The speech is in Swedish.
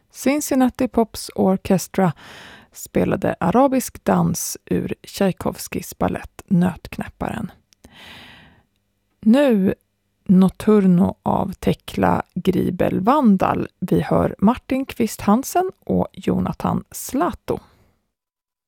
Cincinnati Pops Orchestra spelade arabisk dans ur Tchaikovskys ballett Nötknäpparen. Nu Notturno av Tekla Gribel Vandal. Vi hör Martin Kvist Hansen och Jonathan Slato.